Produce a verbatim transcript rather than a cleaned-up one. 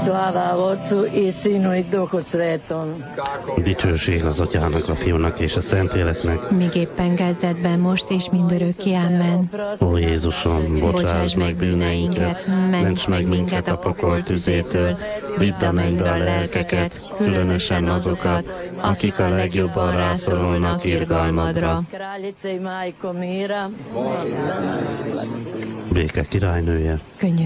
Slava Otcu i Sinu i Duhu Svetom. Dicsőség az Atyának, a Fiúnak és a Szentléleknek. Miképpen kezdetben, most és mindörökké. Amen. Ó Jézusom, Bocsáss meg bűneinket, ments meg minket a pokol tüzétől, vidd a mennybe a lelkeket, különösen azokat, akik a legjobban rászorulnak irgalmadra. Béke királynője. Könnyű